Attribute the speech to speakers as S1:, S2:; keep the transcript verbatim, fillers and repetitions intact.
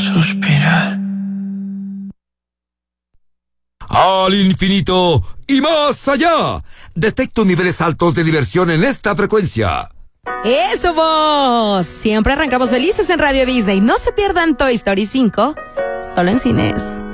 S1: Suspirar.
S2: Al infinito y más allá. Detecto niveles altos de diversión en esta frecuencia.
S3: ¡Eso vos! Siempre arrancamos felices en Radio Disney. No se pierdan Toy Story cinco, solo en cines.